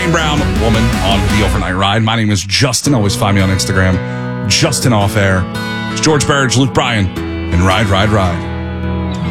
Kane Brown, Woman on the Overnight Ride. My name is Justin. Always find me on Instagram, Justin Off Air. It's George Burge, Luke Bryan, and Ride, Ride, Ride.